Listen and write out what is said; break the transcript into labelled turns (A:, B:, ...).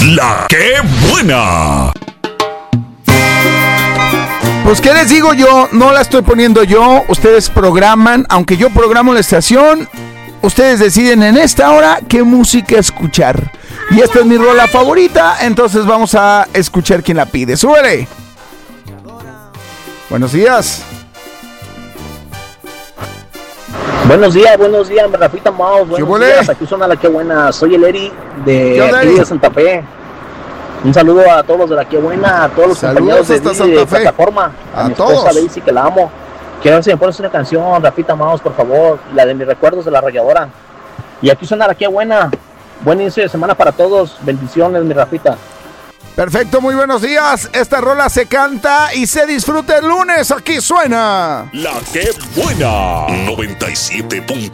A: La que buena.
B: Pues qué les digo yo, no la estoy poniendo yo, ustedes programan, aunque yo programo la estación, ustedes deciden en esta hora qué música escuchar. Y esta es mi rola favorita, entonces vamos a escuchar quién la pide. ¡Súbele! Buenos días.
C: Buenos días, Rafita Maus. Buenos días, aquí suena La Que Buena. Soy el Eri de Santa Fe. Un saludo a todos los de La Que Buena, a todos los compañeros de plataforma, a mi esposa Daisy, que la amo. Quiero ver si me pones una canción, Rafita Maus, por favor, la de mis recuerdos de La Arrolladora. Y aquí suena La Que Buena. Buen inicio de semana para todos. Bendiciones, mi Rafita.
B: Perfecto, muy buenos días. Esta rola se canta y se disfruta el lunes. Aquí suena
A: La Que Buena 97.3.